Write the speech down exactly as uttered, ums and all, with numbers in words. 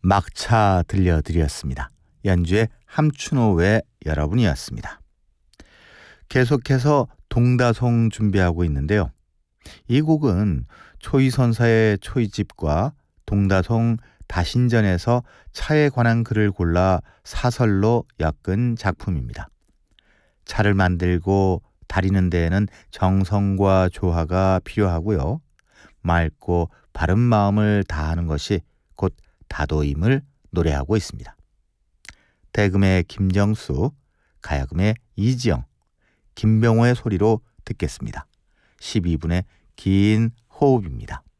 막차 들려드렸습니다. 연주의 함춘호 외 여러분이었습니다. 계속해서 동다송 준비하고 있는데요. 이 곡은 초이선사의 초이집과 동다송 다신전에서 차에 관한 글을 골라 사설로 엮은 작품입니다. 차를 만들고 다리는 데에는 정성과 조화가 필요하고요. 맑고 바른 마음을 다하는 것이 곧 다도임을 노래하고 있습니다. 대금의 김정수, 가야금의 이지영, 김병호의 소리로 듣겠습니다. 십이 분의 긴 호흡입니다.